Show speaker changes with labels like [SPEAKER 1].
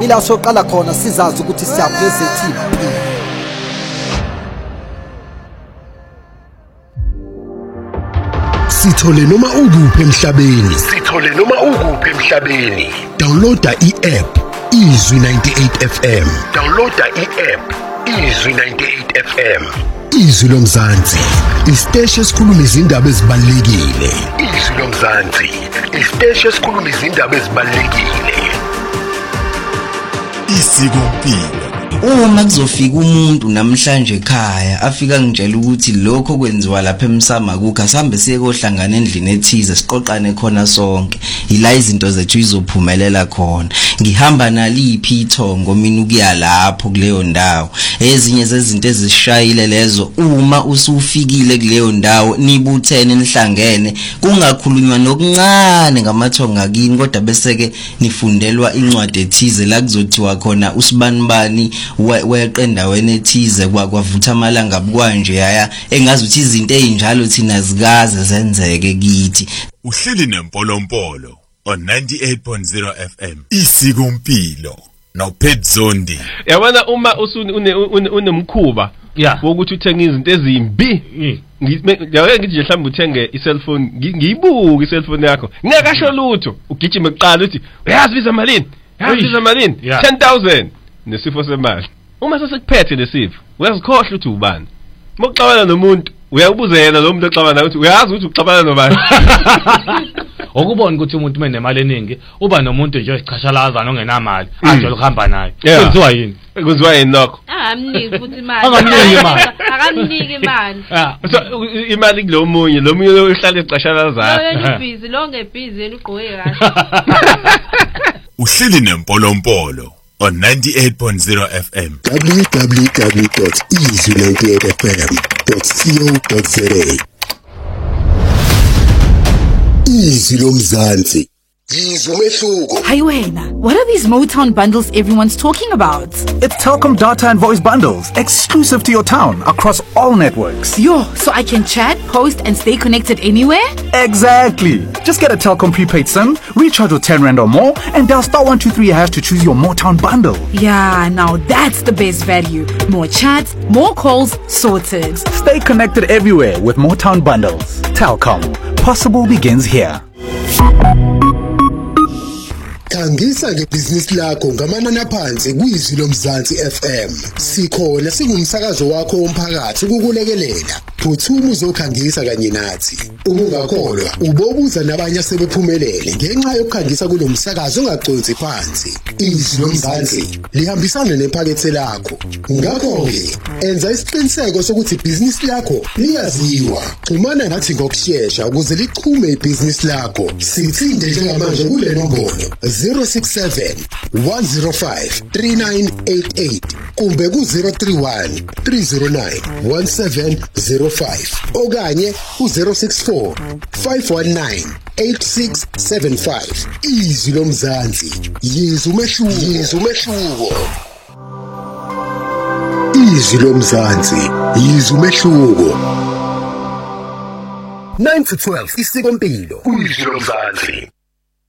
[SPEAKER 1] ila soqala khona sizazi ukuthi siyapresent impilo.
[SPEAKER 2] Sithole noma ukuphi emhlabeni. Downloada i-app Izwi 98 FM. Izwi lomzansi, isiteshi esikhuluma izindaba ezibalulekile. Isikompilo.
[SPEAKER 3] Uma kuzofika umuntu namhlanje ekhaya afika ngitshela ukuthi lokho kwenziwa lapha eMsama kukho asihambe siye kohlangana endlini ethize siqoqane khona sonke ila izinto zethu izophumelela khona ngihamba naliphi ithongo mina ukuya lapho kuleyo ndawo ezinye zezinto ezishayile lezo uma usufikile kuleyo ndawo nibuthene nihlangene kungakhulunywa nokuncane ngamathongo akini kodwa bese ke nifundelwa incwadi ethize la kuzothiwa khona usibanibani weqe endaweni ethize kwavutha amalanga abukanje yaya engazi ukuthi izinto ezinjalo thina zikaze zenzeke kithi.
[SPEAKER 2] Uhleli nempolompolo on 98.0 FM. Isikompilo noPet Zondi.
[SPEAKER 4] Yabona uma unemkhuba wokuthi uthenga izinto ezimbi ngiyake ngithi nje mhlawumbe uthenge i-cellphone ngiyibuka i-cellphone yakho ngingakasho lutho ugijime kuqala uthi uyazi biza malini 10,000 nesifo semali. Uma sesekuphethe lesifo uyazikhohle ukuthi ubani. Mokuxabana nomuntu uyabuza yena lo muntu oxabana ukuthi uyazi ukuthi uxabana nobani.
[SPEAKER 5] Okubona ukuthi umuntu menemali eningi uba nomuntu nje osichashalazana ongenamali aje ukuhamba naye. Kwenziwa yini?
[SPEAKER 4] Kwenziwa yini lokho?
[SPEAKER 6] Angamniki futhi imali. Akamniki imali.
[SPEAKER 4] So imali kulo munye uhlala ecashalazana.
[SPEAKER 6] Lo busy lo ngebusy yena ugqoke kahle.
[SPEAKER 2] Uhleli nempolompolo on 98.0 FM. www.izwi98fm.co.za. Izwi lomzansi. Izwi umehluko.
[SPEAKER 7] Hey wena, what are these Motown bundles everyone's talking about?
[SPEAKER 8] It's Telkom data and voice bundles, exclusive to your town, across all networks.
[SPEAKER 7] Yo, so I can chat, post and stay connected anywhere?
[SPEAKER 8] Exactly. Just get a Telkom prepaid SIM, recharge with 10 Rand or more, and dial *123# to choose your Motown bundle.
[SPEAKER 7] Yeah, now that's the best value. More chats, more calls, sorted.
[SPEAKER 8] Stay connected everywhere with Motown bundles. Telkom. Possible begins here.
[SPEAKER 2] Khangisa ngebusiness lakho ngamanani aphansi kwizwi lomzansi FM. Sikhona singumsakazo wakho womphakathi ukukulekelela. Phuthuma uzokhangisa kanye nathi. Ungakholwa ubobuza nabanye asebephumelele ngenxa yokukhangisa kulomsakazo ongaqonzi phansi. Izwi lomzansi lihambisana nephakethe lakho. Ngakho ke enza isiqiniseko sokuthi business lakho liyaziwa. Xhumana nathi ngokusheshsha ukuze lichume ibusiness lakho. Sithinde njengamanje kule nombolo 067 105 3988 kumbe ku 031 309 1705 okanye ku 064 519 8675. Izwi lomzansi, yizwi umehluko. Izwi lomzansi, yizwi umehluko. 9 to 12 isikompilo. Izwi lomzansi.